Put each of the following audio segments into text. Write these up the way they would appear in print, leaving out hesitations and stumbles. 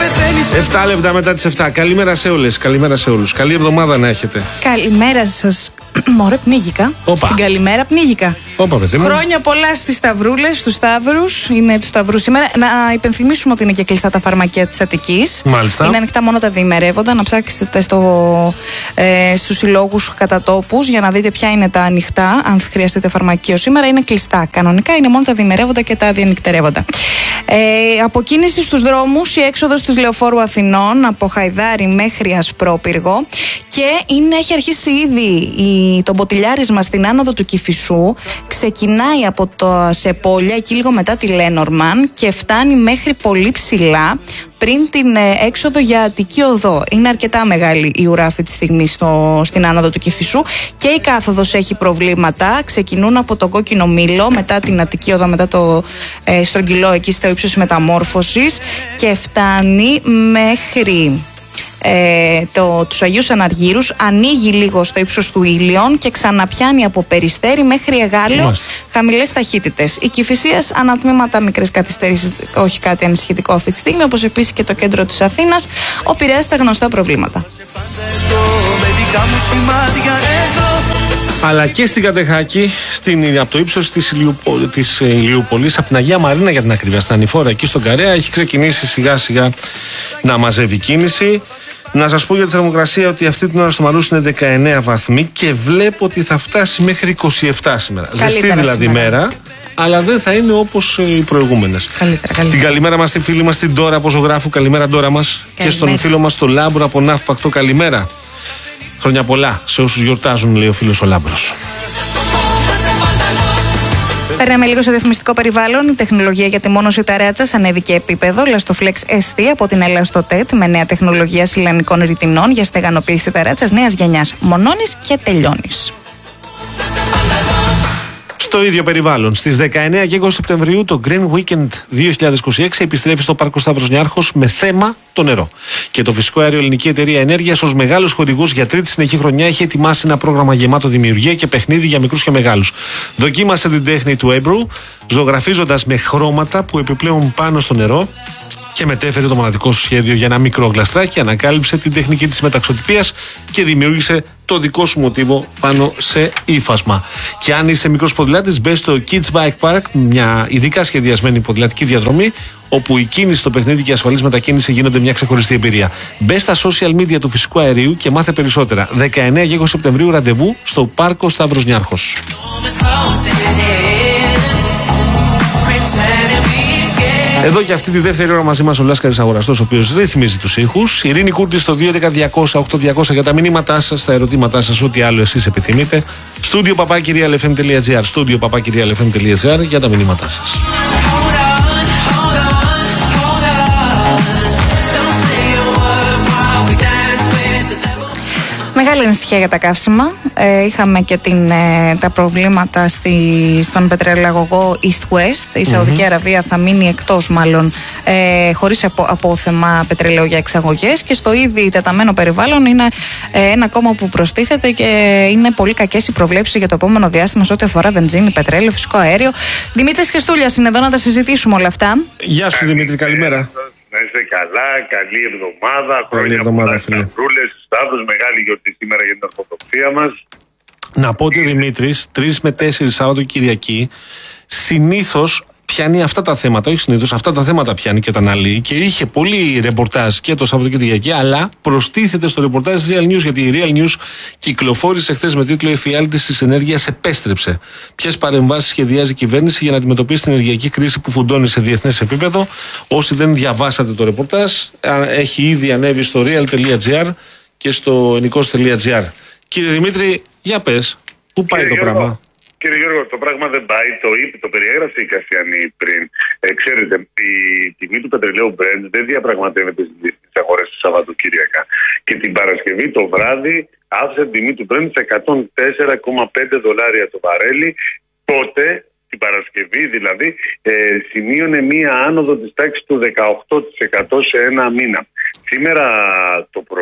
7 λεπτά μετά τις 7. Καλημέρα σε όλες, καλημέρα σε όλους. Καλή εβδομάδα να έχετε. Καλημέρα σας. Μωρέ, πνίγηκα. Στην καλημέρα πνίγηκα. Χρόνια πολλά στις Σταυρούλες, στους Σταύρους. Είναι του Σταυρού σήμερα. Να υπενθυμίσουμε ότι είναι και κλειστά τα φαρμακεία της Αττικής. Μάλιστα. Είναι ανοιχτά μόνο τα διημερεύοντα. Να ψάξετε στους συλλόγους κατά τόπους για να δείτε ποια είναι τα ανοιχτά. Αν χρειαστείτε φαρμακείο σήμερα, είναι κλειστά. Κανονικά είναι μόνο τα διημερεύοντα και τα διανυκτερεύοντα. Αποκίνηση στους δρόμους, η έξοδος της Λεωφόρου Αθηνών από Χαϊδάρη μέχρι Ασπρόπυργο και έχει αρχίσει ήδη το μποτιλιάρισμα στην άνοδο του Κηφισού. Ξεκινάει από το Σεπόλια, εκεί λίγο μετά τη Λένορμαν και φτάνει μέχρι πολύ ψηλά πριν την έξοδο για Αττική Οδό. Είναι αρκετά μεγάλη η ουρά αυτή τη στιγμή στην άνοδο του Κηφισού και η κάθοδος έχει προβλήματα. Ξεκινούν από τον Κόκκινο Μήλο, μετά την Αττική Οδό, μετά το Στρογγυλό, εκεί στο ύψος της Μεταμόρφωσης και φτάνει μέχρι τους Αγίους Αναργύρους, ανοίγει λίγο στο ύψος του Ήλιον και ξαναπιάνει από Περιστέρι μέχρι Εγάλεο χαμηλές ταχύτητες. Η Κηφισίας ανατμήματα, μικρές καθυστερήσεις, όχι κάτι ανησυχητικό αυτή τη στιγμή, όπως επίσης και το κέντρο της Αθήνας. Ο Πειραιάς τα γνωστά προβλήματα. Αλλά και στην Κατεχάκη, από το ύψος της Ηλιούπολης, από την Αγία Μαρίνα για την ακρίβεια, στα Ανηφόρα, εκεί στον Καρέα, έχει ξεκινήσει σιγά σιγά να μαζεύει κίνηση. Να σας πω για τη θερμοκρασία ότι αυτή την ώρα στο Μαρούσι είναι 19 βαθμοί και βλέπω ότι θα φτάσει μέχρι 27 σήμερα. Ζεστή δηλαδή μέρα, αλλά δεν θα είναι όπως οι προηγούμενες. Καλύτερα. Την καλημέρα μας στη φίλη μας την Ντόρα από Ζωγράφου. Καλημέρα Ντόρα μας. Και στον φίλο μας τον Λάμπρο από Ναύπακτο. Καλημέρα. Χρόνια πολλά σε όσους γιορτάζουν, λέει ο φίλος ο Λάμπρος. Περνάμε λίγο σε διαφημιστικό περιβάλλον. Η τεχνολογία για τη μόνωση ταράτσας ανέβηκε επίπεδο. Lastoflex ST από την Elastotet με νέα τεχνολογία συλλανικών ρητινών για στεγανοποίηση ταράτσας νέας γενιάς. Μονώνεις και τελειώνεις. Στο ίδιο περιβάλλον, στις 19 και 20 Σεπτεμβρίου το Green Weekend 2026 επιστρέφει στο Πάρκο Σταύρος Νιάρχος με θέμα το νερό. Και το Φυσικό Αέριο Ελληνική Εταιρεία Ενέργειας ως μεγάλος χορηγός για τρίτη συνεχή χρονιά έχει ετοιμάσει ένα πρόγραμμα γεμάτο δημιουργία και παιχνίδι για μικρούς και μεγάλους. Δοκίμασε την τέχνη του Έμπρου, ζωγραφίζοντας με χρώματα που επιπλέον πάνω στο νερό και μετέφερε το μοναδικό σου σχέδιο για ένα μικρό γλαστράκι, ανακάλυψε την τεχνική της μεταξωτυπίας και δημιούργησε το δικό σου μοτίβο πάνω σε ύφασμα. Και αν είσαι μικρός ποδηλάτης, μπες στο Kids Bike Park, μια ειδικά σχεδιασμένη ποδηλατική διαδρομή, όπου η κίνηση στο παιχνίδι και η ασφαλής μετακίνηση γίνονται μια ξεχωριστή εμπειρία. Μπες στα social media του Φυσικού Αερίου και μάθε περισσότερα. 19 και 20 Σεπτεμβρίου ραντεβού στο Πάρκο Σταύρος Νιάρχος. Εδώ και αυτή τη δεύτερη ώρα μαζί μας ο Λάσκαρης Αγοραστός, ο οποίος ρυθμίζει τους ήχους. Ειρήνη Κούρτη στο 211-200-8200 για τα μηνύματά σας, τα ερωτήματά σας, ό,τι άλλο εσείς επιθυμείτε. Στούντιο @realfm.gr, στούντιο @realfm.gr για τα μηνύματά σας. Μεγάλη ανησυχία για τα καύσιμα. Είχαμε και τα προβλήματα στον πετρελαγωγό East-West. Η Σαουδική Αραβία θα μείνει εκτός, μάλλον, χωρίς απόθεμα πετρελαίου για εξαγωγές. Και στο ήδη τεταμένο περιβάλλον είναι ένα κόμμα που προστίθεται και είναι πολύ κακές οι προβλέψεις για το επόμενο διάστημα σε ό,τι αφορά βενζίνη, πετρέλαιο, φυσικό αέριο. Δημήτρης Χριστούλιας είναι εδώ να τα συζητήσουμε όλα αυτά. Γεια σου Δημήτρη, καλημέρα. Να είστε καλά, καλή εβδομάδα. Χρόνια πολλά στις Σταυρούλες, Σταύρους, μεγάλη γιορτή σήμερα για την Ορθοδοξία μας. Να πω ότι ο Δημήτρης 3 με 4 Σάββατο Κυριακή συνήθως πιάνει αυτά τα θέματα, όχι συνήθως, αυτά τα θέματα πιάνει και τα αναλύει και είχε πολύ ρεπορτάζ και το Σάββατο Κυριακή, αλλά προστίθεται στο ρεπορτάζ της Real News, γιατί η Real News κυκλοφόρησε χθες με τίτλο «Εφιάλτης της ενέργειας επέστρεψε». Ποιες παρεμβάσεις σχεδιάζει η κυβέρνηση για να αντιμετωπίσει την ενεργειακή κρίση που φουντώνει σε διεθνές επίπεδο. Όσοι δεν διαβάσατε το ρεπορτάζ, έχει ήδη ανέβει στο real.gr και στο enikos.gr. Κύριε Δημήτρη, για πες, πού πάει το πράγμα? Κύριε Γιώργο, το πράγμα δεν πάει. Το περιέγραψε η Κασιανή πριν. Ξέρετε, η τιμή του πετρελαίου Brent δεν διαπραγματεύεται στις αγορές του Σαββατοκύριακα. Και την Παρασκευή το βράδυ άφησε την τιμή του Brent σε $104,5 το βαρέλι. Τότε, την Παρασκευή δηλαδή, σημείωνε μία άνοδο της τάξης του 18% σε ένα μήνα. Σήμερα το πρωί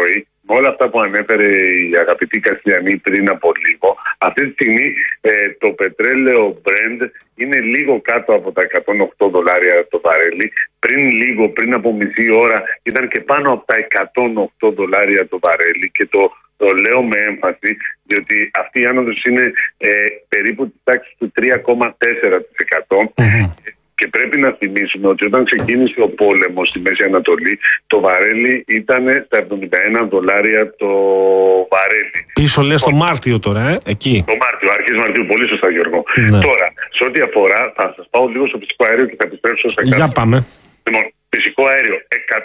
με όλα αυτά που ανέφερε η αγαπητή Καστιανή πριν από λίγο, αυτή τη στιγμή το πετρέλαιο Brent είναι λίγο κάτω από τα $108 το βαρέλι. Πριν από μισή ώρα ήταν και πάνω από τα $108 το βαρέλι, και το λέω με έμφαση, διότι αυτή η άνοδος είναι περίπου της τάξης του 3,4%. Και πρέπει να θυμίσουμε ότι όταν ξεκίνησε ο πόλεμος στη Μέση Ανατολή, το βαρέλι ήταν στα $71 το βαρέλι. Πίσω λες το Μάρτιο τώρα, εκεί. Το Μάρτιο, αρχές Μαρτίου, πολύ σωστά, Γιώργο. Ναι. Τώρα, σε ό,τι αφορά, θα σας πάω λίγο στο φυσικό αέριο και θα επιστρέψω στα κάτω. Για πάμε. Λοιπόν, φυσικό αέριο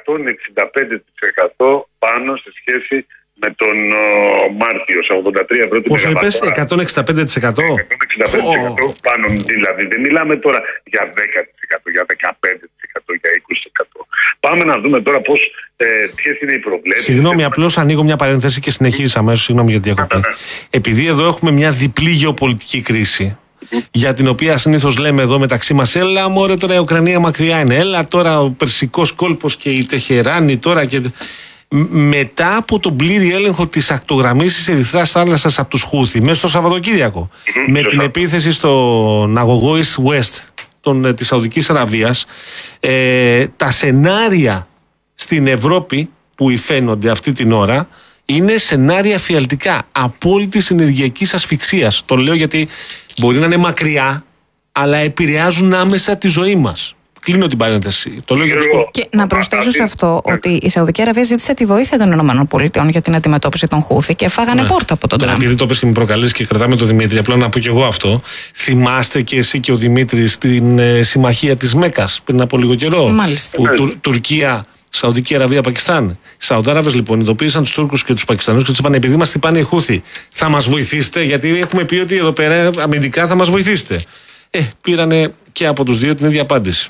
165% πάνω σε σχέση με τον Μάρτιο, σε 83 ευρώ την Πόσο είπες, 165%? 165% πάνω, δηλαδή. Δεν μιλάμε τώρα για 10%, για 15%, για 20%. Πάμε να δούμε τώρα ποιες είναι οι προβλέψεις. Συγγνώμη, απλώς ανοίγω μια παρένθεση και συνεχίζω αμέσως. Συγγνώμη για τη διακοπή. Επειδή εδώ έχουμε μια διπλή γεωπολιτική κρίση, για την οποία συνήθως λέμε εδώ μεταξύ μας, έλα μωρέ τώρα η Ουκρανία μακριά είναι, έλα τώρα ο Περσικός κόλπος και η Τεχεράνη τώρα και... Μετά από τον πλήρη έλεγχο της ακτογραμμής της Ερυθράς θάλασσας από τους Χούθι, μέσα στο Σαββατοκύριακο, με την επίθεση στον αγωγό East West της Σαουδικής Αραβίας, τα σενάρια στην Ευρώπη που υφαίνονται αυτή την ώρα είναι σενάρια φιαλτικά, απόλυτης ενεργειακής ασφυξίας. Το λέω γιατί μπορεί να είναι μακριά, αλλά επηρεάζουν άμεσα τη ζωή μας. Κλείνω την παρένθεση. Το λέω για τους... Και να προσθέσω σε αυτό ότι η Σαουδική Αραβία ζήτησε τη βοήθεια των ΗΠΑ για την αντιμετώπιση των Χούθη και φάγανε πόρτα από τον Τραμπ. Επειδή το πες και με προκαλείς και κρατάμε τον Δημήτρη, απλά να πω κι εγώ αυτό. Θυμάστε και εσύ και ο Δημήτρης την συμμαχία της Μέκας πριν από λίγο καιρό. Μάλιστα. Τουρκία, Σαουδική Αραβία, Πακιστάν. Οι Σαουδάραβες λοιπόν ειδοποίησαν τους Τούρκους και τους Πακιστανούς και τους είπαν: επειδή μας χτυπάνε οι Χούθη, θα μας βοηθήσετε, γιατί έχουμε πει ότι εδώ πέρα αμυντικά θα μας βοηθήσετε. Πήρανε και από τους δύο την ίδια απάντηση.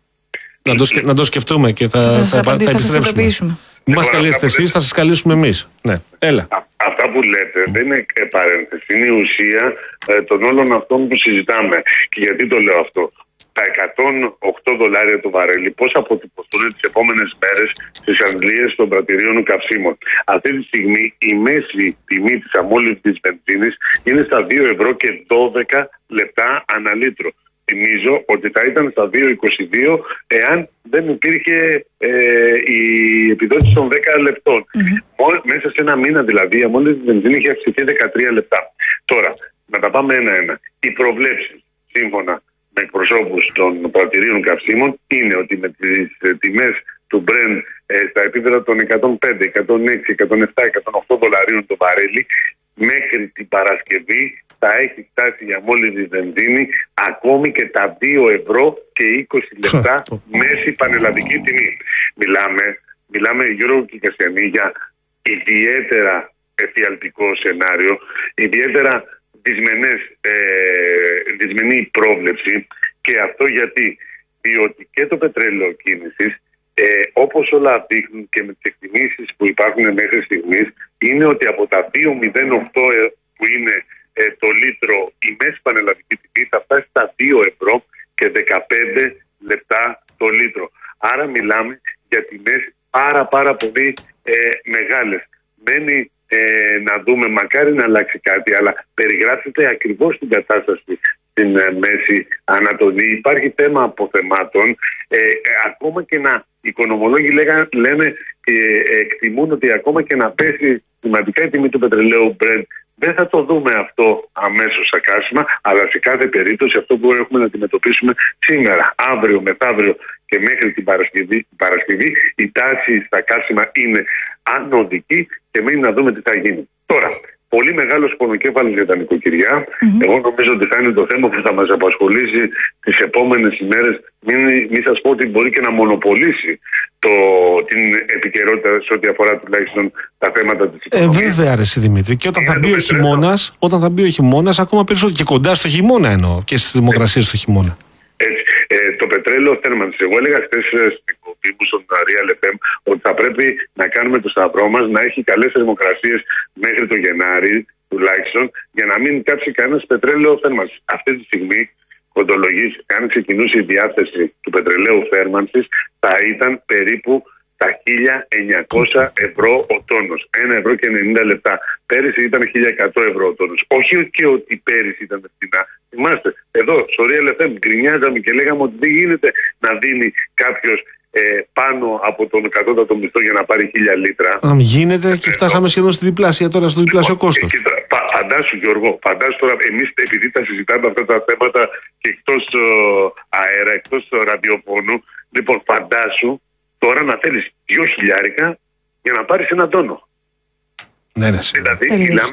Να το σκεφτούμε και θα επιστρέψουμε. Μην μας καλέσετε εσείς, θα σας καλέσουμε εμείς. Ναι, έλα. Αυτά που λέτε δεν είναι παρένθεση, είναι η ουσία των όλων αυτών που συζητάμε. Και γιατί το λέω αυτό? Τα $108 το βαρέλι πώς θα αποτυπωθούν τις επόμενες μέρες στις αντλίες των πρατηρίων καυσίμων? Αυτή τη στιγμή η μέση τιμή της αμόλυβδης βενζίνης είναι στα 2 ευρώ και 12 λεπτά ανά λίτρο. Θυμίζω ότι θα ήταν στα 2,22 εάν δεν υπήρχε η επιδότηση των 10 λεπτών. Μέσα σε ένα μήνα δηλαδή η αμόλυβδη βενζίνη είχε αυξηθεί 13 λεπτά. Τώρα, να τα πάμε ένα-ένα. Οι προβλέψεις σύμφωνα με εκπροσώπους των πρατηρίων καυσίμων είναι ότι με τις τιμές του Brent στα επίπεδα των 105, 106, 107, 108 δολαρίων το βαρέλι, μέχρι την Παρασκευή θα έχει φτάσει η αμόλυβδη βενζίνη ακόμη και τα 2 ευρώ και 20 λεπτά μέση πανελλαδική τιμή. Μιλάμε Γιώργο και Καστιανή για ιδιαίτερα εφιαλτικό σενάριο, ιδιαίτερα δυσμενή πρόβλεψη, και αυτό διότι και το πετρέλαιο κίνησης, όπως όλα δείχνουν και με τις εκτιμήσεις που υπάρχουν μέχρι στιγμής, είναι ότι από τα 2,08 που είναι το λίτρο η μέση πανελλαδική τιμή θα φτάσει στα 2 ευρώ και 15 λεπτά το λίτρο. Άρα μιλάμε για τιμές πάρα πολύ μεγάλες. Μένει να δούμε, μακάρι να αλλάξει κάτι, αλλά περιγράψετε ακριβώς την κατάσταση στην Μέση Ανατολή. Υπάρχει θέμα αποθεμάτων. Ακόμα και να, οι οικονομολόγοι λένε και εκτιμούν ότι ακόμα και να πέσει σημαντικά η τιμή του πετρελαίου Brent, δεν θα το δούμε αυτό αμέσως στα καύσιμα, αλλά σε κάθε περίπτωση αυτό που έχουμε να αντιμετωπίσουμε σήμερα, αύριο, μεθαύριο και μέχρι την Παρασκευή, η τάση στα καύσιμα είναι ανωδική και μένει να δούμε τι θα γίνει. Τώρα, πολύ μεγάλος πονοκέφαλος για τα νοικοκυριά. Εγώ νομίζω ότι θα είναι το θέμα που θα μας απασχολήσει τις επόμενες ημέρες. Μην σας πω ότι μπορεί και να μονοπολίσει την επικαιρότητα σε ό,τι αφορά τουλάχιστον τα θέματα της οικονομίας. Βέβαια, αρέσει Δημήτρη. Και όταν θα μπει ο χειμώνας, ακόμα περισσότερο. Και κοντά στο χειμώνα εννοώ. Και στις δημοκρασίες στο χειμώνα. Έτσι. Το πετρέλαιο θέρμανσης. Εγώ έλεγα χθες στην εκπομπή μου στον Real FM ότι θα πρέπει να κάνουμε το σταυρό μας να έχει καλές θερμοκρασίες μέχρι το Γενάρη τουλάχιστον, για να μην κάψει κανένας πετρέλαιο θέρμανσης. Αυτή τη στιγμή, κοντολογής, αν ξεκινούσε η διάθεση του πετρελαίου θέρμανσης, θα ήταν περίπου στα 1.900 ευρώ ο τόνος. 1 ευρώ και 90 λεπτά. Πέρυσι ήταν 1.100 ευρώ ο τόνος. Όχι και ότι πέρυσι ήταν φθηνά. Θυμάστε, εδώ στο Real FM γκρινιάζαμε και λέγαμε ότι δεν γίνεται να δίνει κάποιος πάνω από τον κατώτατο μισθό για να πάρει 1.000 λίτρα. Αν γίνεται, και φτάσαμε σχεδόν στη διπλάσια τώρα, στο διπλάσιο κόστος. Φαντάσου, Γιώργο, φαντάσου τώρα, εμείς επειδή τα συζητάμε αυτά τα θέματα και εκτός αέρα, εκτός ραδιοφώνου, λοιπόν, φαντάσου τώρα να θέλεις 2.000 για να πάρεις έναν τόνο. Ναι, δηλαδή,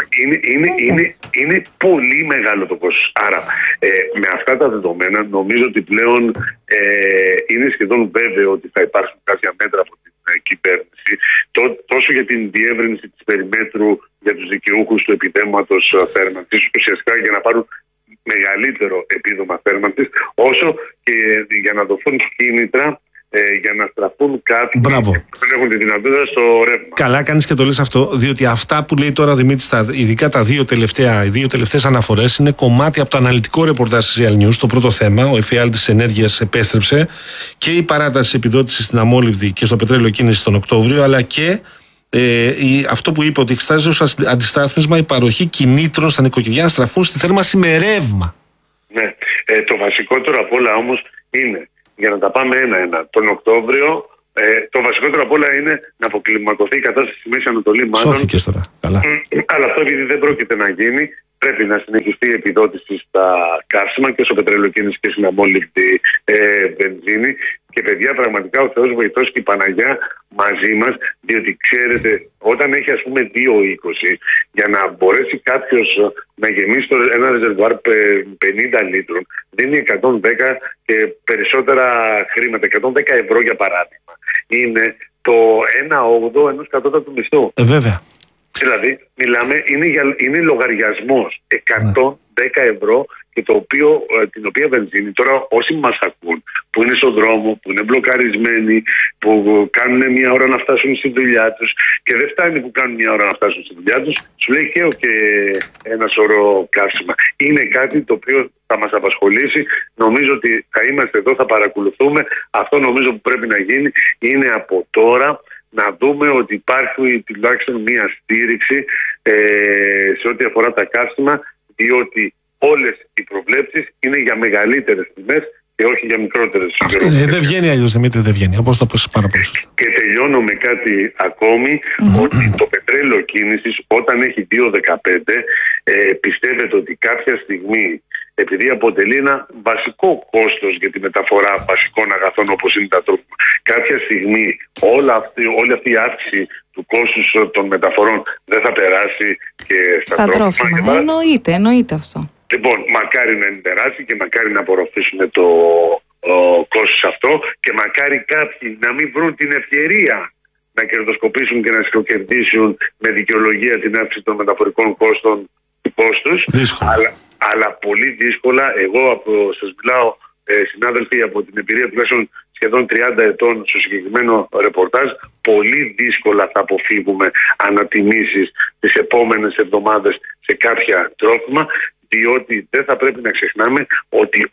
είναι πολύ μεγάλο το κόστος. Άρα, με αυτά τα δεδομένα, νομίζω ότι πλέον είναι σχεδόν βέβαιο ότι θα υπάρξουν κάποια μέτρα από την κυβέρνηση, τόσο για την διεύρυνση της περιμέτρου για τους δικαιούχους του επιδέματος θέρμανσης, ουσιαστικά για να πάρουν μεγαλύτερο επίδομα θέρμανσης, όσο και για να δοθούν κίνητρα για να στραφούν κάποιοι που δεν έχουν τη δυνατότητα στο ρεύμα. Καλά κάνεις και το λες αυτό, διότι αυτά που λέει τώρα ο Δημήτρης, ειδικά οι δύο τελευταίες αναφορές, είναι κομμάτι από το αναλυτικό ρεπορτάζ της Real News. Το πρώτο θέμα, ο εφιάλτης ενέργειας επέστρεψε, και η παράταση επιδότησης στην αμόλυβδη και στο πετρέλαιο κίνηση τον Οκτώβριο, αλλά και αυτό που είπε, ότι εξετάζει ως αντιστάθμισμα η παροχή κινήτρων στα νοικοκυριά να στραφούν στη θέρμανση με ρεύμα. Ναι. Το βασικότερο απ' όλα όμως είναι, για να τα πάμε ένα-ένα, τον Οκτώβριο, το βασικότερο απ' όλα είναι να αποκλιμακωθεί η κατάσταση στη Μέση Ανατολή. Σώθηκες τώρα. Καλά. Αλλά αυτό, επειδή δεν πρόκειται να γίνει, πρέπει να συνεχιστεί η επιδότηση στα καύσιμα και στο πετρελαιοκίνηση και στην αμόλυβδη βενζίνη. Και παιδιά, πραγματικά ο Θεός βοηθός και η Παναγιά μαζί μας, διότι ξέρετε, όταν έχει ας πούμε 2,20, για να μπορέσει κάποιος να γεμίσει ένα ρεζερβουάρ 50 λίτρων, δίνει 110 και περισσότερα χρήματα, 110 ευρώ για παράδειγμα. Είναι το 1/8 ενός κατώτατου μισθού. Βέβαια. Δηλαδή, μιλάμε, είναι λογαριασμός 110 ευρώ, και την οποία βενζίνη, τώρα όσοι μας ακούν, που είναι στον δρόμο, που είναι μπλοκαρισμένοι, που κάνουν μια ώρα να φτάσουν στη δουλειά τους, και δεν φτάνει που κάνουν μια ώρα να φτάσουν στη δουλειά τους, σου λέει και ένα σωρό καύσιμα. Είναι κάτι το οποίο θα μας απασχολήσει. Νομίζω ότι θα είμαστε εδώ, θα παρακολουθούμε. Αυτό νομίζω που πρέπει να γίνει είναι από τώρα να δούμε ότι υπάρχει τουλάχιστον μια στήριξη σε ό,τι αφορά τα καύσιμα, διότι όλες οι προβλέψεις είναι για μεγαλύτερες τιμές και όχι για μικρότερες. Δεν βγαίνει αλλιώς, Δημήτρη, δεν βγαίνει. Όπως το πες πάρα πολύ σωστά. Και τελειώνω με κάτι ακόμη, ότι το πετρέλαιο κίνησης όταν έχει 2,15, πιστεύετε ότι κάποια στιγμή, επειδή αποτελεί ένα βασικό κόστος για τη μεταφορά βασικών αγαθών όπως είναι τα τρόφιμα, κάποια στιγμή όλη αυτή η αύξηση του κόστους των μεταφορών δεν θα περάσει και στα τρόφιμα. Εννοείται αυτό. Λοιπόν, μακάρι να περάσει και μακάρι να απορροφήσουμε το κόστος αυτό, και μακάρι κάποιοι να μην βρουν την ευκαιρία να κερδοσκοπήσουν και να σκοκερδίσουν με δικαιολογία την αύξηση των μεταφορικών κόστους. Αλλά πολύ δύσκολα. Εγώ σας μιλάω, συνάδελφοι, από την εμπειρία τουλάχιστον σχεδόν 30 ετών στο συγκεκριμένο ρεπορτάζ, πολύ δύσκολα θα αποφύγουμε ανατιμήσεις τις επόμενες εβδομάδες σε κάποια τρόφιμα, διότι δεν θα πρέπει να ξεχνάμε ότι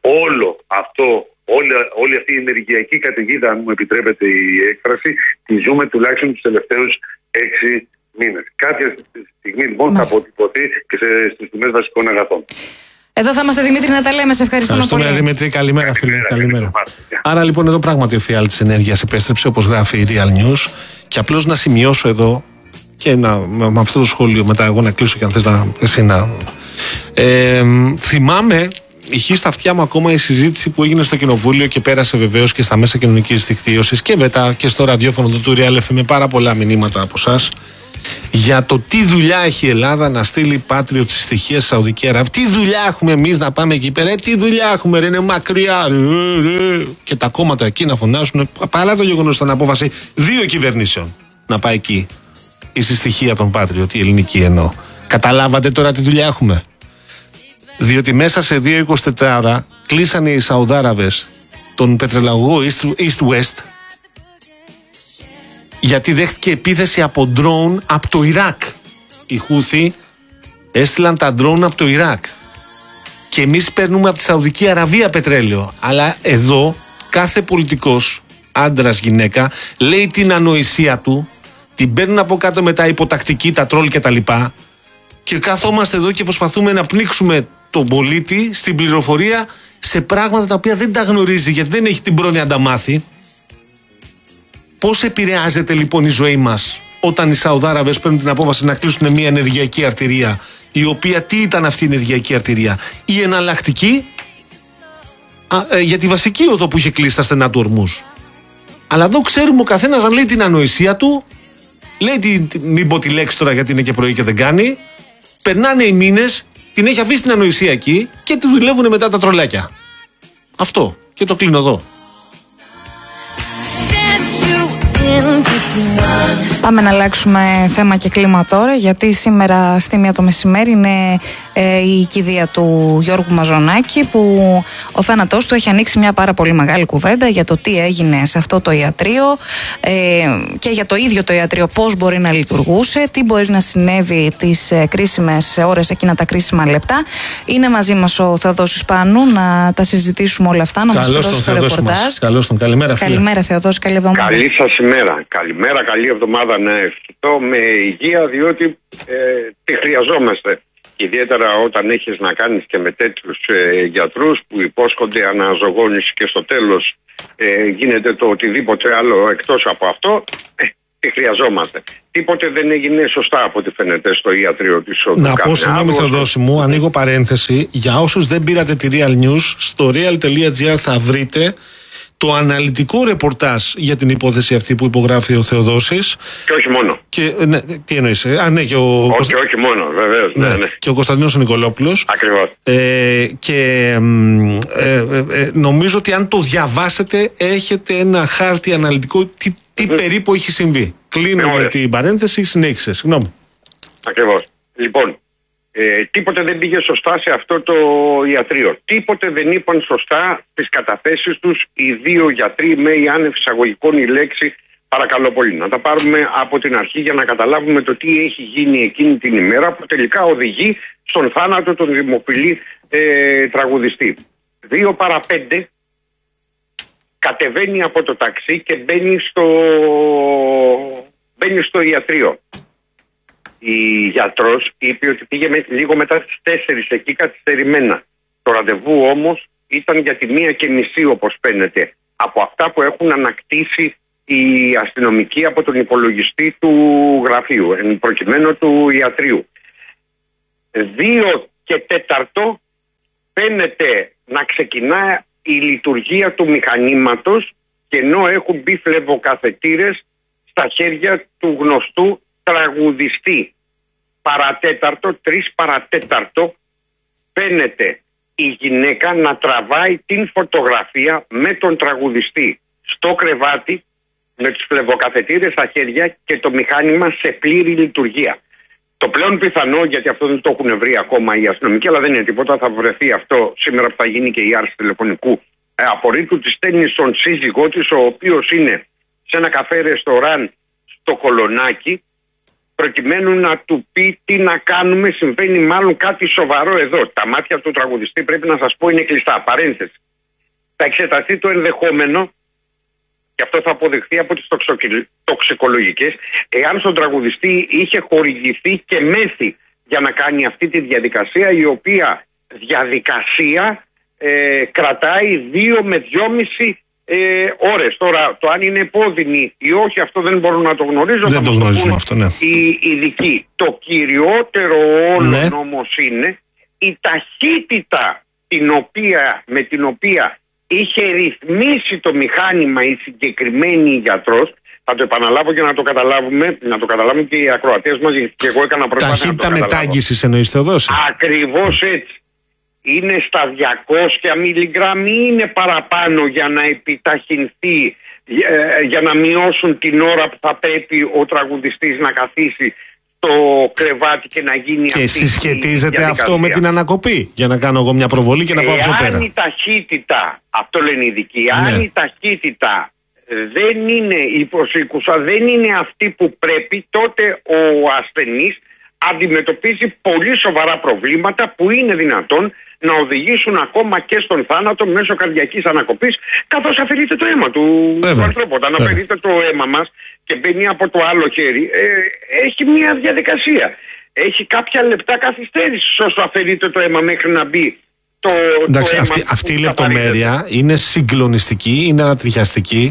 όλη αυτή η ενεργειακή καταιγίδα, αν μου επιτρέπετε η έκφραση, τη ζούμε τουλάχιστον τους τελευταίους 6 μήνες. Κάποια στιγμή λοιπόν θα αποτυπωθεί και στις τιμές βασικών αγαθών. Εδώ θα είμαστε, Δημήτρη, να τα λέμε. Σε ευχαριστούμε πολύ. Δημήτρη, καλημέρα, φίλε. Καλημέρα. Άρα λοιπόν εδώ πράγματι ο εφιάλτης ενέργειας επέστρεψε, όπως γράφει η Real News. Και απλώς να σημειώσω εδώ, και με αυτό το σχόλιο μετά εγώ να κλείσω, και αν θες εσύ να... θυμάμαι, ηχεί στα αυτιά μου ακόμα η συζήτηση που έγινε στο Κοινοβούλιο και πέρασε βεβαίως και στα μέσα κοινωνικής δικτύωσης και μετά και στο ραδιόφωνο του Real FM με πάρα πολλά μηνύματα από εσάς, για το τι δουλειά έχει η Ελλάδα να στείλει Patriot στη στοιχεία στη Σαουδική Αραβία. Τι δουλειά έχουμε εμείς να πάμε εκεί πέρα, τι δουλειά έχουμε, είναι μακριά. Και τα κόμματα εκεί να φωνάσουν, παρά το γεγονός ήταν απόφαση 2 κυβερνήσεων να πάει εκεί η συστοιχεία των Patriot, η ελληνική εννοώ. Καταλάβατε τώρα τι δουλειά έχουμε? Διότι μέσα σε 2-24 ώρα κλείσανε οι Σαουδάραβες τον πετρελαγωγό East-West, γιατί δέχτηκε επίθεση από ντρόουν από το Ιράκ. Οι Χούθι έστειλαν τα ντρόουν από το Ιράκ και εμείς παίρνουμε από τη Σαουδική Αραβία πετρέλαιο. Αλλά εδώ κάθε πολιτικός άντρας γυναίκα, λέει την ανοησία του, την παίρνουν από κάτω μετά υποτακτική, τα τρόλ κτλ. Και καθόμαστε εδώ και προσπαθούμε να πνίξουμε τον πολίτη στην πληροφορία σε πράγματα τα οποία δεν τα γνωρίζει, γιατί δεν έχει την πρόνοια να τα μάθει. Πώς επηρεάζεται λοιπόν η ζωή μας όταν οι Σαουδάραβες παίρνουν την απόφαση να κλείσουν μια ενεργειακή αρτηρία, η οποία τι ήταν αυτή η ενεργειακή αρτηρία? Η εναλλακτική για τη βασική οδό που είχε κλείσει τα στενά του Ορμούζ. Αλλά εδώ ξέρουμε ο καθένας να λέει την ανοησία του, λέει μην πω τη λέξη τώρα γιατί είναι και πρωί και δεν κάνει. Περνάνε οι μήνες, την έχει αφήσει την ανοησία εκεί και τη δουλεύουν μετά τα τρολάκια. Αυτό. Και το κλείνω εδώ. Πάμε να αλλάξουμε θέμα και κλίμα τώρα, γιατί σήμερα στη 1 το μεσημέρι είναι η κηδεία του Γιώργου Μαζονάκη, που ο θάνατός του έχει ανοίξει μια πάρα πολύ μεγάλη κουβέντα για το τι έγινε σε αυτό το ιατρείο και για το ίδιο το ιατρείο, πώς μπορεί να λειτουργούσε, τι μπορεί να συνέβη τις κρίσιμες ώρες, εκείνα τα κρίσιμα λεπτά. Είναι μαζί μας ο Θεοδόσης Πάνου να τα συζητήσουμε όλα αυτά, να μας δώσει το ρεπορτάζ. Καλώς τον, καλημέρα φίλε. Καλημέρα Θεοδόση, καλή εβδομάδα. Καλή σας ημέρα. Καλημέρα, καλή εβδομάδα να ευχηθώ με υγεία, διότι τη χρειαζόμαστε. Ιδιαίτερα όταν έχεις να κάνεις και με τέτοιους γιατρούς που υπόσχονται αναζωογόνηση και στο τέλος γίνεται το οτιδήποτε άλλο εκτός από αυτό, τη χρειαζόμαστε. Τίποτε δεν έγινε σωστά από ό,τι φαίνεται στο ιατρείο της Οδού. Να πω συγγνώμη Θεοδόση μου, ανοίγω παρένθεση, για όσους δεν πήρατε τη Real News, στο real.gr θα βρείτε το αναλυτικό ρεπορτάζ για την υπόθεση αυτή που υπογράφει ο Θεοδόσης. Και όχι μόνο. Και, ναι, τι εννοείς? Ναι, και όχι μόνο, βεβαίως. Ναι, ναι. Και ο Κωνσταντίνος ο Νικολόπουλος. Ακριβώς. Και νομίζω ότι αν το διαβάσετε έχετε ένα χάρτη αναλυτικό τι περίπου έχει συμβεί. Κλείνω με την παρένθεση, συνέχισε. Συγγνώμη. Ακριβώς. Λοιπόν, τίποτε δεν πήγε σωστά σε αυτό το ιατρείο. Τίποτε δεν είπαν σωστά στις καταθέσεις τους οι δύο γιατροί, με η άνευ εισαγωγικών η λέξη, παρακαλώ πολύ. Να τα πάρουμε από την αρχή για να καταλάβουμε το τι έχει γίνει εκείνη την ημέρα που τελικά οδηγεί στον θάνατο τον δημοφιλή τραγουδιστή. 2 παρά 5 κατεβαίνει από το ταξί και μπαίνει στο ιατρείο. Η γιατρός είπε ότι πήγε λίγο μετά τις 4 εκεί καθυστερημένα. Το ραντεβού όμως ήταν για τη 1:30 όπως φαίνεται, από αυτά που έχουν ανακτήσει οι αστυνομικοί από τον υπολογιστή του γραφείου, εν προκειμένου του ιατρείου. 2:04 φαίνεται να ξεκινά η λειτουργία του μηχανήματος, και ενώ έχουν μπει φλεβοκαθετήρες στα χέρια του γνωστού τραγουδιστή. 3 παρατέταρτο φαίνεται η γυναίκα να τραβάει την φωτογραφία με τον τραγουδιστή στο κρεβάτι, με τους φλεβοκαθετήρες στα χέρια και το μηχάνημα σε πλήρη λειτουργία. Το πλέον πιθανό, γιατί αυτό δεν το έχουν βρει ακόμα οι αστυνομικοί, αλλά δεν είναι τίποτα, θα βρεθεί αυτό σήμερα που θα γίνει και η άρση τηλεφωνικού απορρίτου, τη στέλνει στον σύζυγό της, ο οποίος είναι σε ένα καφέ ρεστοράν στο Κολονάκι, προκειμένου να του πει τι να κάνουμε, συμβαίνει μάλλον κάτι σοβαρό εδώ. Τα μάτια του τραγουδιστή, πρέπει να σας πω, είναι κλειστά. Παρένθεση. Θα εξεταστεί το ενδεχόμενο, και αυτό θα αποδειχθεί από τις τοξικολογικές, εάν στον τραγουδιστή είχε χορηγηθεί και μέθη για να κάνει αυτή τη διαδικασία, η οποία διαδικασία κρατάει 2 με 2,5 ώρες. Τώρα, το αν είναι επώδυνη ή όχι, αυτό δεν μπορώ να το γνωρίζω. Δεν το γνωρίζουμε αυτό, ναι. Οι ειδικοί. Το κυριότερο όλων όμως είναι η ταχύτητα με την οποία είχε ρυθμίσει το μηχάνημα η συγκεκριμένη γιατρός. Θα το επαναλάβω για να το καταλάβουμε, και οι ακροατές μας, γιατί και εγώ έκανα προσπάθεια. Ταχύτητα μετάγγισης εννοείς, Θεοδόση? Ακριβώς έτσι. Είναι στα 200 μιλιγκράμμ ή είναι παραπάνω για να επιταχυνθεί, για να μειώσουν την ώρα που θα πρέπει ο τραγουδιστής να καθίσει στο κρεβάτι και να γίνει αυτή. Και συσχετίζεται αυτό με την ανακοπή? Για να κάνω εγώ μια προβολή και να πάω πιο πέρα. Αν η ταχύτητα, αυτό λένε οι ειδικοί, αν η ταχύτητα δεν είναι υποσήκουσα, δεν είναι αυτή που πρέπει, τότε ο ασθενής αντιμετωπίζει πολύ σοβαρά προβλήματα που είναι δυνατόν να οδηγήσουν ακόμα και στον θάνατο μέσω καρδιακής ανακοπής, καθώς αφαιρείται το αίμα του ανθρώπου. Όταν αφαιρείται το αίμα μας και μπαίνει από το άλλο χέρι, έχει μια διαδικασία. Έχει κάποια λεπτά καθυστέρηση όσο αφαιρείται το αίμα μέχρι να μπει το αίμα. Αυτή η λεπτομέρεια είναι συγκλονιστική, είναι ανατριχιαστική.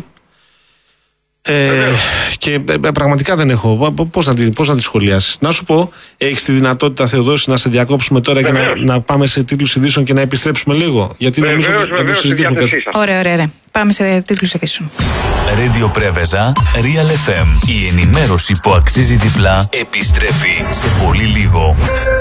Και πραγματικά δεν έχω. Πώς να τη σχολιάσεις. Να σου πω, έχεις τη δυνατότητα, Θεοδόση, να σε διακόψουμε τώρα και να πάμε σε τίτλους ειδήσεων και να επιστρέψουμε λίγο? Γιατί νομίζω ότι το συζητήσουμε. Ωραία. Πάμε σε τίτλους ειδήσεων. Radio Πρέβεζα, Real FM. Η ενημέρωση που αξίζει διπλά επιστρέφει σε πολύ λίγο.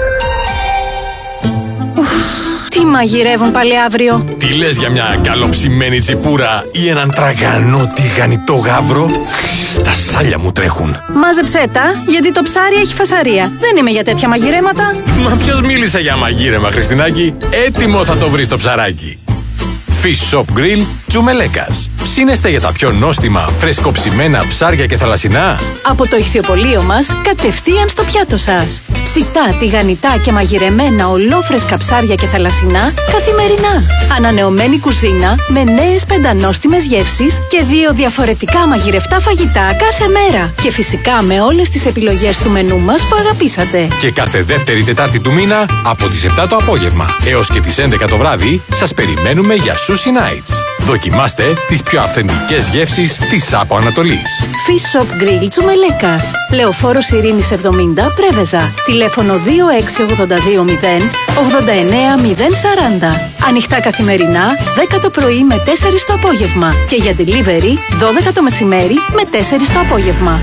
Τι μαγειρεύουν πάλι αύριο? Τι λες για μια καλοψημένη τσιπούρα ή έναν τραγανό τηγανιτό γάβρο? Τα σάλια μου τρέχουν. Μάζεψέ τα, γιατί το ψάρι έχει φασαρία. Δεν είμαι για τέτοια μαγειρέματα. Μα ποιος μίλησε για μαγείρεμα, Χριστινάκη? Έτοιμο θα το βρεις το ψαράκι. Fish Shop Grill Τσουμελέκας. Ψήνεστε για τα πιο νόστιμα, φρεσκοψημένα ψάρια και θαλασσινά? Από το ηχθιοπωλείο μας, κατευθείαν στο πιάτο σας. Ψητά, τηγανιτά και μαγειρεμένα ολόφρεσκα ψάρια και θαλασσινά καθημερινά. Ανανεωμένη κουζίνα με νέες πεντανόστιμες γεύσεις και 2 διαφορετικά μαγειρευτά φαγητά κάθε μέρα. Και φυσικά με όλες τις επιλογές του μενού μας που αγαπήσατε. Και κάθε δεύτερη Τετάρτη του μήνα από τις 7 το απόγευμα έως και τις 11 το βράδυ σας περιμένουμε για Sushi Nights. Δοκιμάστε τις πιο αυθεντικές γεύσεις της Άπο Ανατολής. Fish Shop Grill Τσουμελέκας. Λεωφόρος Ειρήνης 70 Πρέβεζα. Τηλέφωνο 26820 89040. Ανοιχτά καθημερινά 10 το πρωί με 4 το απόγευμα. Και για delivery 12 το μεσημέρι με 4 το απόγευμα.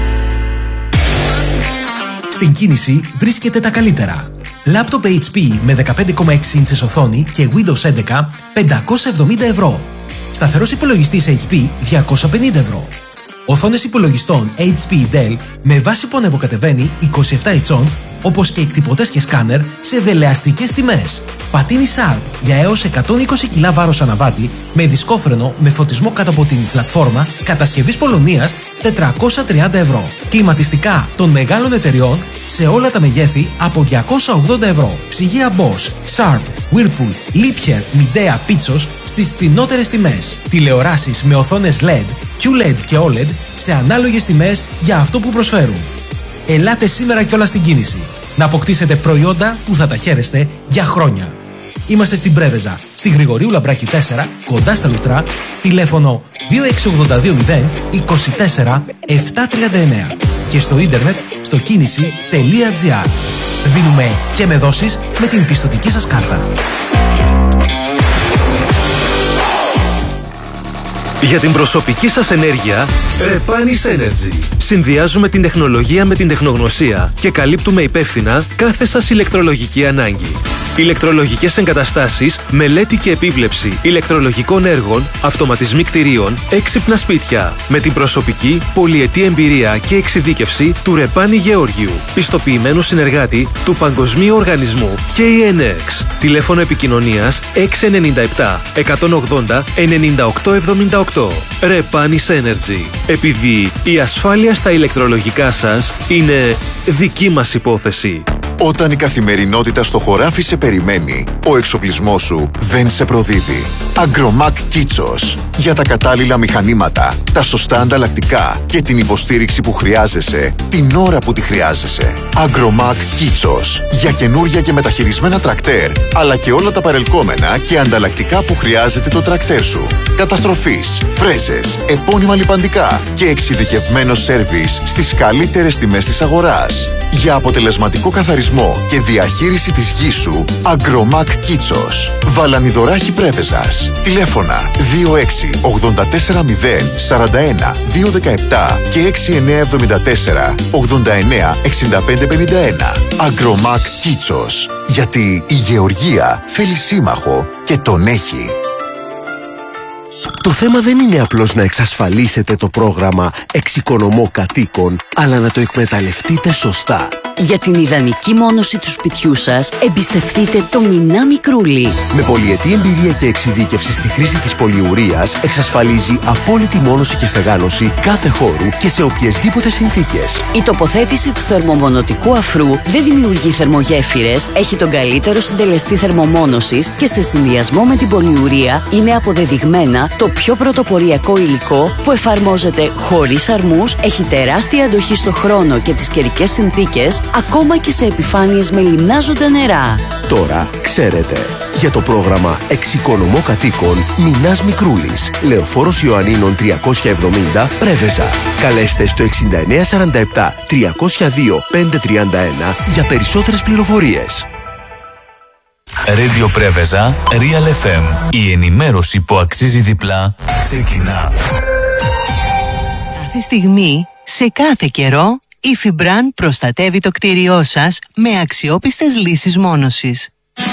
Στην κίνηση βρίσκεται τα καλύτερα. Λάπτοπ HP με 15,6 ίντσες οθόνη και Windows 11 570 ευρώ. Σταθερός υπολογιστής HP 250 ευρώ. Οθόνες υπολογιστών HP Dell με βάση που ανεβοκατεβαίνει 27 ετσών, όπως και εκτυπωτές και σκάνερ σε δελεαστικές τιμές. Πατίνι Sharp για έως 120 κιλά βάρος αναβάτη με δισκόφρενο με φωτισμό κάτω από την πλατφόρμα κατασκευής Πολωνίας 430 ευρώ. Κλιματιστικά των μεγάλων εταιριών σε όλα τα μεγέθη από 280 ευρώ. Ψυγεία Bosch, Sharp, Whirlpool, Liebherr, Midea, Pitsos στις φθηνότερες τιμές. Τηλεοράσεις με οθόνες LED, QLED και OLED σε ανάλογες τιμές για αυτό που προσφέρουν. Ελάτε σήμερα κιόλας στην κίνηση να αποκτήσετε προϊόντα που θα τα χαίρεστε για χρόνια. Είμαστε στην Πρέβεζα, στη Γρηγορίου Λαμπράκη 4, κοντά στα Λουτρά, τηλέφωνο 26820 24 739 και στο ίντερνετ στο κίνηση.gr. Δίνουμε και με δόσεις με την πιστωτική σας κάρτα. Για την προσωπική σας ενέργεια, Repanis Energy. Συνδυάζουμε την τεχνολογία με την τεχνογνωσία και καλύπτουμε υπεύθυνα κάθε σας ηλεκτρολογική ανάγκη. Ηλεκτρολογικές εγκαταστάσεις, μελέτη και επίβλεψη ηλεκτρολογικών έργων, αυτοματισμοί κτηρίων, έξυπνα σπίτια. Με την προσωπική, πολυετή εμπειρία και εξειδίκευση του Ρεπάνη Γεώργιου, πιστοποιημένου συνεργάτη του Παγκοσμίου Οργανισμού KNX. Τηλέφωνο επικοινωνίας 697 180 9878. Repanis Energy. Επειδή η ασφάλεια στα ηλεκτρολογικά σας είναι δική μας υπόθεση. Όταν η καθημερινότητα στο χωράφι σε περιμένει, ο εξοπλισμός σου δεν σε προδίδει. Agromac Kitsos. Για τα κατάλληλα μηχανήματα, τα σωστά ανταλλακτικά και την υποστήριξη που χρειάζεσαι, την ώρα που τη χρειάζεσαι. Agromac Kitsos. Για καινούρια και μεταχειρισμένα τρακτέρ, αλλά και όλα τα παρελκόμενα και ανταλλακτικά που χρειάζεται το τρακτέρ σου. Καταστροφής, φρέζες, επώνυμα λιπαντικά και εξειδικευμένο σέρβις στις καλύτερες τιμές της αγοράς. Για αποτελεσματικό καθαρισμό και διαχείριση της γης σου, Agromac Kitsos. Βαλανιδωράχη Πρέβεζας. Τηλέφωνα 26 84 0 41 217 και 6974 89 65 51. Agromac Kitsos. Γιατί η γεωργία θέλει σύμμαχο και τον έχει. Το θέμα δεν είναι απλώς να εξασφαλίσετε το πρόγραμμα Εξοικονομώ Κατοίκων, αλλά να το εκμεταλλευτείτε σωστά. Για την ιδανική μόνωση του σπιτιού σας, εμπιστευτείτε το Μινά Μικρούλι. Με πολυετή εμπειρία και εξειδίκευση στη χρήση της πολυουρίας, εξασφαλίζει απόλυτη μόνωση και στεγάνωση κάθε χώρου και σε οποιασδήποτε συνθήκες. Η τοποθέτηση του θερμομονωτικού αφρού δεν δημιουργεί θερμογέφυρες, έχει τον καλύτερο συντελεστή θερμομόνωσης και σε συνδυασμό με την πολυουρία είναι αποδεδειγμένα το πιο πρωτοποριακό υλικό που εφαρμόζεται χωρίς αρμούς, έχει τεράστια αντοχή στο χρόνο και τις καιρικές συνθήκες, ακόμα και σε επιφάνειες με λιμνάζοντα νερά. Τώρα ξέρετε. Για το πρόγραμμα Εξοικονομώ Κατοίκων Μινάς Μικρούλης, Λεωφόρος Ιωαννίνων 370, Πρέβεζα. Καλέστε στο 6947 302 531 για περισσότερες πληροφορίες. Radio Πρέβεζα, Real FM. Η ενημέρωση που αξίζει διπλά ξεκινά. Κάθε στιγμή, σε κάθε καιρό, η Fibran προστατεύει το κτίριό σας με αξιόπιστες λύσεις μόνωσης.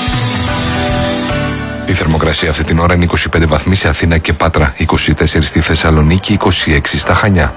Η θερμοκρασία αυτή την ώρα είναι 25 βαθμοί σε Αθήνα και Πάτρα, 24 στη Θεσσαλονίκη, 26 στα Χανιά.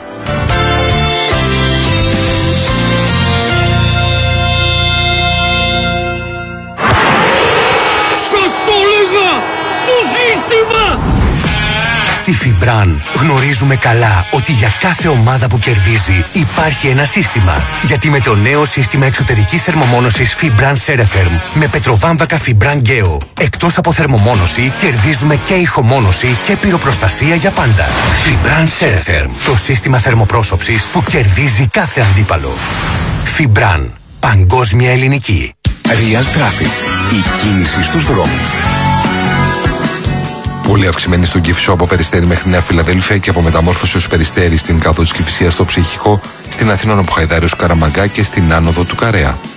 Σας το έλεγα! Το σύστημα! Στη Fibran γνωρίζουμε καλά ότι για κάθε ομάδα που κερδίζει υπάρχει ένα σύστημα. Γιατί με το νέο σύστημα εξωτερικής θερμομόνωσης Fibran Ceretherm με πετροβάμβακα Fibran Geo, εκτός από θερμομόνωση κερδίζουμε και ηχομόνωση και πυροπροστασία για πάντα. Fibran Ceretherm, το σύστημα θερμοπρόσωψης που κερδίζει κάθε αντίπαλο. Fibran, παγκόσμια ελληνική. Real Traffic, η κίνηση στους δρόμους. Πολύ αυξημένη στον Κηφισό από Περιστέρι μέχρι Νέα Φιλαδέλφια και από Μεταμόρφωση ως Περιστέρι στην κάδο της Κηφισίας στο Ψυχικό, στην Αθήνα από Χαϊδάρη ως Καραμαγκά και στην άνοδο του Καρέα.